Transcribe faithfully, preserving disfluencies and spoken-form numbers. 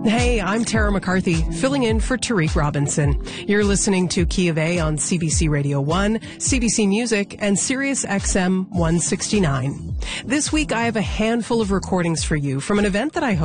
Hey, I'm Tara McCarthy, filling in for Tariq Robinson. You're listening to Key of A on C B C Radio one, C B C Music, and Sirius X M one sixty-nine. This week, I have a handful of recordings for you from an event that I hosted